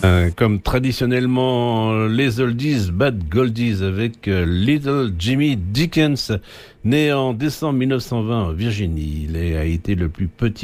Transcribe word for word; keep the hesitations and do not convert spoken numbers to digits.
Euh, comme traditionnellement les oldies, bad goldies avec euh, Little Jimmy Dickens, né en décembre mille neuf cent vingt en Virginie. Il a été le plus petit